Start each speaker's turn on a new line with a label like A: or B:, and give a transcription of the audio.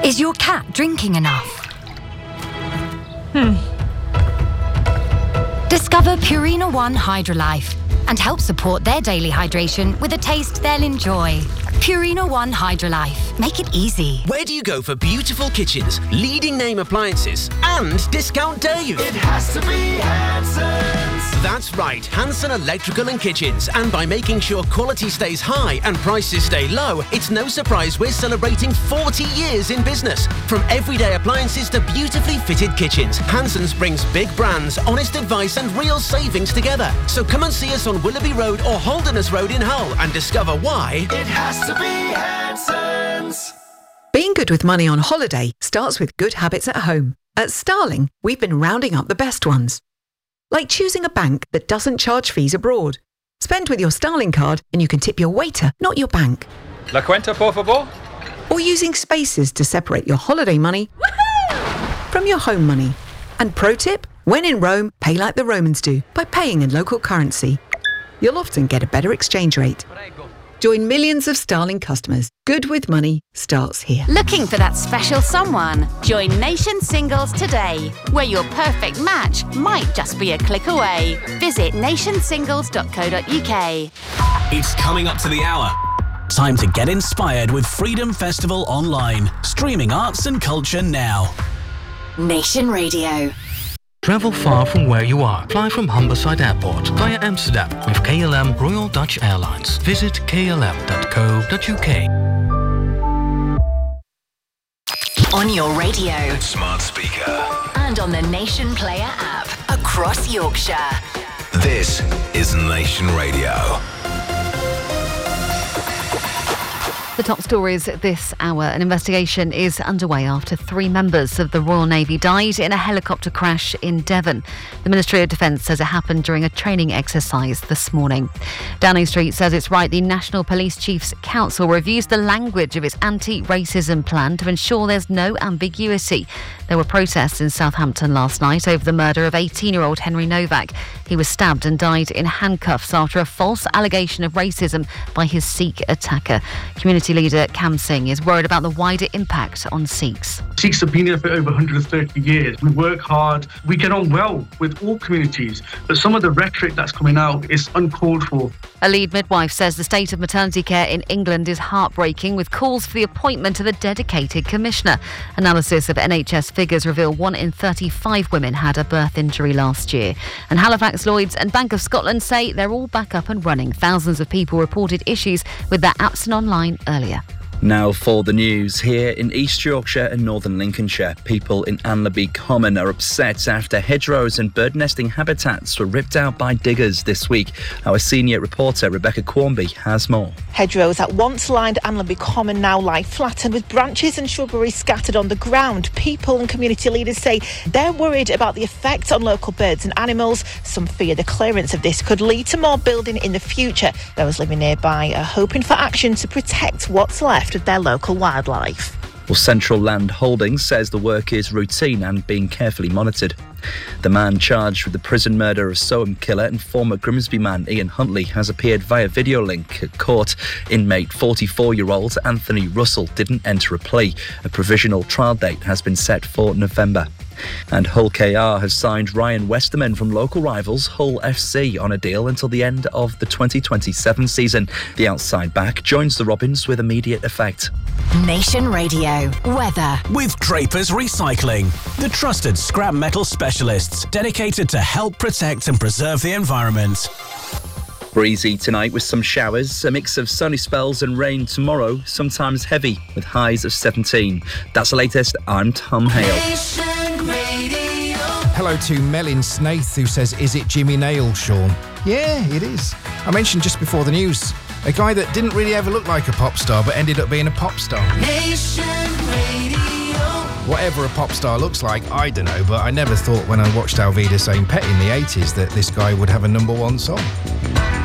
A: Is your cat drinking enough? Discover Purina One Hydrolife and help support their daily hydration with a taste they'll enjoy. Purina One Hydrolife. Make it easy.
B: Where do you go for beautiful kitchens, leading name appliances, and discount Dave?
C: It has to be Hanson's.
B: That's right, Hanson Electrical and Kitchens. And by making sure quality stays high and prices stay low, it's no surprise we're celebrating 40 years in business. From everyday appliances to beautifully fitted kitchens, Hanson's brings big brands, honest advice and real savings together. So come and see us on Willoughby Road or Holderness Road in Hull and discover why
C: It has to be Hanson's.
D: Being good with money on holiday starts with good habits at home. At Starling, we've been rounding up the best ones. Like choosing a bank that doesn't charge fees abroad. Spend with your Starling card and you can tip your waiter, not your bank.
E: La cuenta, por favor.
D: Or using spaces to separate your holiday money from your home money. And pro tip, when in Rome, pay like the Romans do by paying in local currency. You'll often get a better exchange rate. Join millions of Starling customers. Good with money starts here.
F: Looking for that special someone? Join Nation Singles today, where your perfect match might just be a click away. Visit nationsingles.co.uk.
G: It's coming up to the hour. Time to get inspired with Freedom Festival Online. Streaming arts and culture now.
F: Nation Radio.
H: Travel far from where you are. Fly from Humberside Airport via Amsterdam with KLM Royal Dutch Airlines. Visit klm.co.uk.
F: On your radio.
C: Smart speaker.
F: And on the Nation Player app. Across Yorkshire.
C: This is Nation Radio.
I: The top stories this hour. An investigation is underway after 3 members of the Royal Navy died in a helicopter crash in Devon. The Ministry of Defence says it happened during a training exercise this morning. Downing Street says it's right the National Police Chiefs Council reviews the language of its anti-racism plan to ensure there's no ambiguity. There were protests in Southampton last night over the murder of 18-year-old Henry Novak. He was stabbed and died in handcuffs after a false allegation of racism by his Sikh attacker. Community leader Kam Singh is worried about the wider impact on Sikhs.
J: Sikhs have been here for over 130 years. We work hard. We get on well with all communities. But some of the rhetoric that's coming out is uncalled for.
I: A lead midwife says the state of maternity care in England is heartbreaking, with calls for the appointment of a dedicated commissioner. Analysis of NHS figures reveal 1 in 35 women had a birth injury last year. And Halifax Lloyds and Bank of Scotland say they're all back up and running. Thousands of people reported issues with their apps and online earlier.
K: Now for the news. Here in East Yorkshire and Northern Lincolnshire, people in Anlaby Common are upset after hedgerows and bird nesting habitats were ripped out by diggers this week. Our senior reporter Rebecca Quarmby has more.
L: Hedgerows that once lined Anlaby Common now lie flattened with branches and shrubbery scattered on the ground. People and community leaders say they're worried about the effect on local birds and animals. Some fear the clearance of this could lead to more building in the future. Those living nearby are hoping for action to protect what's left of their local wildlife.
K: Well, Central Land Holdings says the work is routine and being carefully monitored. The man charged with the prison murder of Soham killer and former Grimsby man Ian Huntley has appeared via video link at court. Inmate 44-year-old Anthony Russell didn't enter a plea. A provisional trial date has been set for November. And Hull KR has signed Ryan Westerman from local rivals Hull FC on a deal until the end of the 2027 season. The outside back joins the Robins with immediate effect.
F: Nation Radio. Weather.
G: With Drapers Recycling, the trusted scrap metal specialists dedicated to help protect and preserve the environment.
K: Breezy tonight with some showers, a mix of sunny spells and rain tomorrow, sometimes heavy with highs of 17. That's the latest. I'm Tom Hale.
M: Hello to Melin Snaith, who says, is it Jimmy Nail, Sean? Yeah, it is. I mentioned just before the news, a guy that didn't really ever look like a pop star, but ended up being a pop star.
C: Nation Radio.
M: Whatever a pop star looks like, I don't know, but I never thought when I watched Alvida St. Pet in the 80s that this guy would have a number 1 song.